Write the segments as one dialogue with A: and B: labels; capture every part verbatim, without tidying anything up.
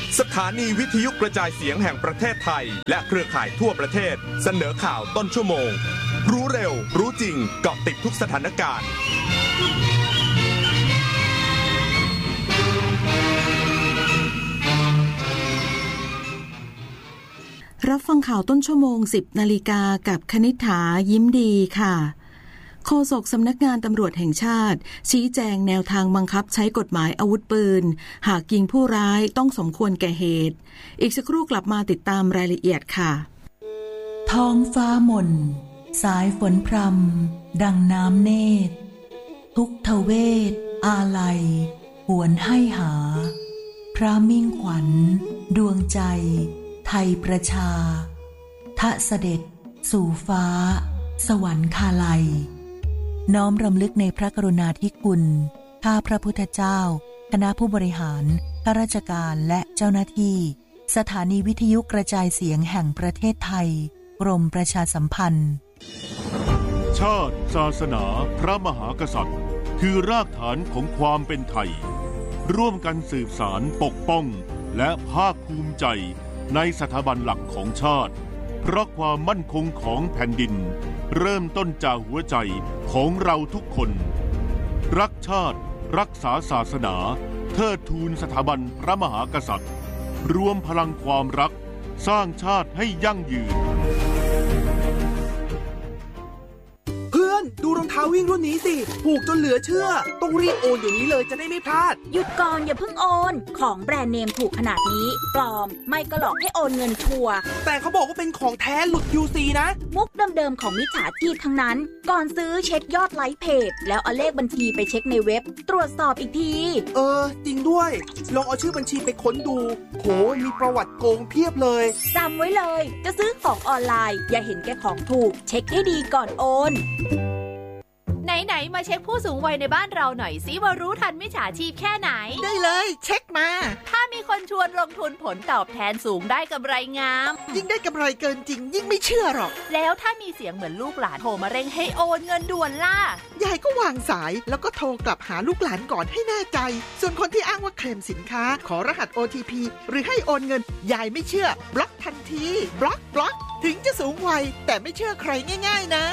A: สถานีวิทยุกระจายเสียงแห่งประเทศไทยและเครือข่ายทั่วประเทศเสนอข่าวต้นชั่วโมงรู้เร็วรู้จริงเกาะติดทุกสถานการณ์
B: รับฟังข่าวต้นชั่วโมง สิบนาฬิกากับคณิษฐายิ้มดีค่ะโฆษกสำนักงานตำรวจแห่งชาติชี้แจงแนวทางบังคับใช้กฎหมายอาวุธปืนหากยิงผู้ร้ายต้องสมควรแก่เหตุอีกสักครู่กลับมาติดตามรายละเอียดค่ะ
C: ท้องฟ้าหม่นสายฝนพรำดังน้ำเนตรทุกทเวทอาลัยหวนให้หาพระมิ่งขวัญดวงใจไทยประชาทะเสด็จสู่ฟ้าสวรรคาลัยน้อมรำลึกในพระกรุณาธิคุณข้าพระพุทธเจ้าคณะผู้บริหารข้าราชการและเจ้าหน้าที่สถานีวิทยุกระจายเสียงแห่งประเทศไทยกรมประชาสัมพันธ์
D: ชาติศาสนาพระมหากษัตริย์คือรากฐานของความเป็นไทยร่วมกันสืบสานปกป้องและภาคภูมิใจในสถาบันหลักของชาติเพราะความมั่นคงของแผ่นดินเริ่มต้นจากหัวใจของเราทุกคนรักชาติรักษาศาสนาเทิดทูนสถาบันพระมหากษัตริย์รวมพลังความรักสร้างชาติให้ยั่งยืน
E: เพื่อนดูรองเท้าวิ่งรุ่นนี้สิถูกจนเหลือเชื่อต้องรีบโอนเดี๋ยวนี้เลยจะได้ไม่พลาด
F: หยุดก่อนอย่าเพิ่งโอนของแบรนด์เนมถูกขนาดนี้ปลอมไม่ก็หลอกให้โอนเงินชัวร์
E: แต่เขาบอกว่าเป็นของแท้หลุด ยู ซี นะ
F: มุกเดิมๆของมิจฉาชีพทั้งนั้นก่อนซื้อเช็คยอดไลค์เพจแล้วเอาเลขบัญชีไปเช็คในเว็บตรวจสอบอีกที
E: เออจริงด้วยลองเอาชื่อบัญชีไปค้นดูโหมีประวัติโกงเพียบเลย
F: จำไว้เลยจะซื้อของออนไลน์อย่าเห็นแก่ของถูกเช็คให้ดีก่อนโอน
G: ไหนๆมาเช็คผู้สูงวัยในบ้านเราหน่อยสิว่ารู้ทันมิจฉาชีพแค่ไหน
E: ได้เลยเช็คมา
G: ถ้ามีคนชวนลงทุนผลตอบแทนสูงได้กำไรงาม
E: ยิ่งได้กำไรเกินจริงยิ่งไม่เชื่อหรอก
G: แล้วถ้ามีเสียงเหมือนลูกหลานโทรมาเร่งให้โอนเงินด่วนล่ะ
E: ยายก็วางสายแล้วก็โทรกลับหาลูกหลานก่อนให้แน่ใจส่วนคนที่อ้างว่าเคลมสินค้าขอรหัส โอ ที พี หรือให้โอนเงินยายไม่เชื่อบล็อกทันทีบล็อกบล็อกถึงจะสูงวัยแต่ไม่เชื่อใครง่ายๆนะ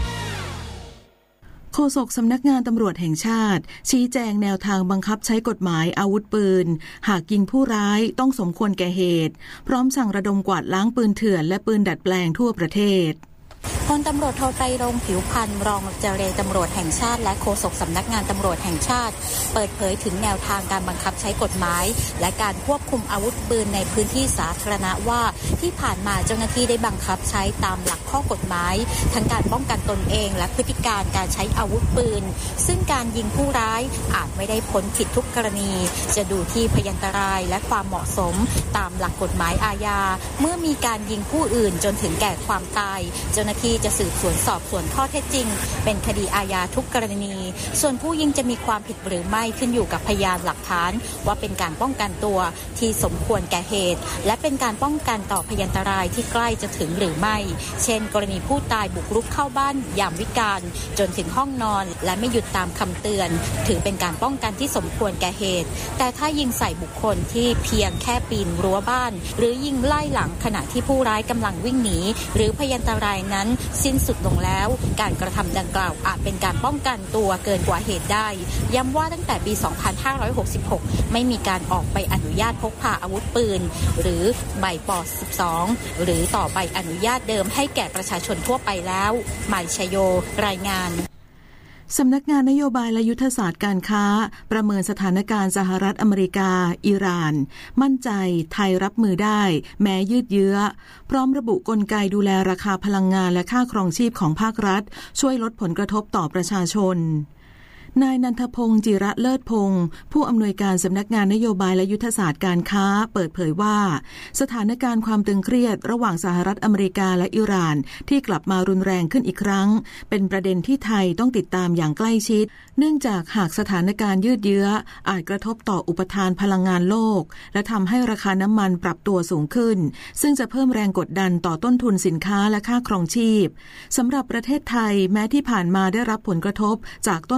B: โฆษกสำนักงานตำรวจแห่งชาติชี้แจงแนวทางบังคับใช้กฎหมายอาวุธปืนหากยิงผู้ร้ายต้องสมควรแก่เหตุพร้อมสั่งระดมกวาดล้างปืนเถื่อนและปืนดัดแปลงทั่วประเทศ
H: พลตำรวจโทไตรรงค์ผิวพันธ์รองเจรตำรวจแห่งชาติและโฆษกสำนักงานตำรวจแห่งชาติเปิดเผยถึงแนวทางการบังคับใช้กฎหมายและการควบคุมอาวุธปืนในพื้นที่สาธารณะว่าที่ผ่านมาเจ้าหน้าที่ได้บังคับใช้ตามหลักข้อกฎหมายทั้งการป้องกันตนเองและพฤติการการใช้อาวุธปืนซึ่งการยิงผู้ร้ายอาจไม่ได้พ้นผิดทุกกรณีจะดูที่พยันตรายและความเหมาะสมตามหลักกฎหมายอาญาเมื่อมีการยิงผู้อื่นจนถึงแก่ความตายเจ้าหน้าที่จะสืบสวนสอบสวนข้อเท็จจริงเป็นคดีอาญาทุกกรณีส่วนผู้ยิงจะมีความผิดหรือไม่ขึ้นอยู่กับพยานหลักฐานว่าเป็นการป้องกันตัวที่สมควรแก่เหตุและเป็นการป้องกันต่อพยันตรายที่ใกล้จะถึงหรือไม่เช่นกรณีผู้ตายบุกรุกเข้าบ้านยามวิกาลจนถึงห้องนอนและไม่หยุดตามคำเตือนถือเป็นการป้องกันที่สมควรแก่เหตุแต่ถ้ายิงใส่บุคคลที่เพียงแค่ปีนรั้วบ้านหรือยิงไล่หลังขณะที่ผู้ร้ายกำลังวิ่งหนีหรือพยันตรายนั้นสิ้นสุดลงแล้วการกระทำดังกล่าวอาจเป็นการป้องกันตัวเกินกว่าเหตุได้ย้ำว่าตั้งแต่ปี สองพันห้าร้อยหกสิบหก ไม่มีการออกใบอนุญาตพกพาอาวุธปืนหรือใบป สิบสอง หรือต่อใบอนุญาตเดิมให้แก่ประชาชนทั่วไปแล้วหมายชโยรายงาน
B: สำนักงานนโยบายและยุทธศาสตร์การค้าประเมินสถานการณ์สหรัฐอเมริกาอิหร่านมั่นใจไทยรับมือได้แม้ยืดเยื้อพร้อมระบุกลไกดูแลราคาพลังงานและค่าครองชีพของภาครัฐช่วยลดผลกระทบต่อประชาชนนายนันทพงศ์จิระเลิศพงศ์ผู้อำนวยการสำนักงานนโยบายและยุทธศาสตร์การค้าเปิดเผยว่าสถานการณ์ความตึงเครียดระหว่างสหรัฐอเมริกาและอิหร่านที่กลับมารุนแรงขึ้นอีกครั้งเป็นประเด็นที่ไทยต้องติดตามอย่างใกล้ชิดเนื่องจากหากสถานการณ์ยืดเยื้ออาจกระทบต่ออุปทานพลังงานโลกและทำให้ราคาน้ำมันปรับตัวสูงขึ้นซึ่งจะเพิ่มแรงกดดันต่อต้นทุนสินค้าและค่าครองชีพสำหรับประเทศไทยแม้ที่ผ่านมาได้รับผลกระทบจากต้นทุนพลัง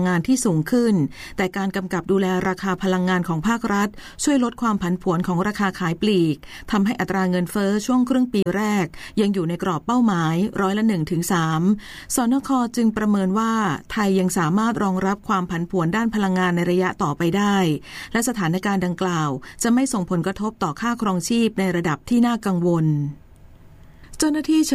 B: งงานที่สูงขึ้นแต่การกำกับดูแลราคาพลังงานของภาครัฐช่วยลดความผันผวนของราคาขายปลีกทำให้อัตราเงินเฟ้อช่วงครึ่งปีแรกยังอยู่ในกรอบเป้าหมายร้อยละ หนึ่งถึงสาม สนค.จึงประเมินว่าไทยยังสามารถรองรับความผันผวนด้านพลังงานในระยะต่อไปได้และสถานการณ์ดังกล่าวจะไม่ส่งผลกระทบต่อค่าครองชีพในระดับที่น่ากังวลเจ้าหน้าที่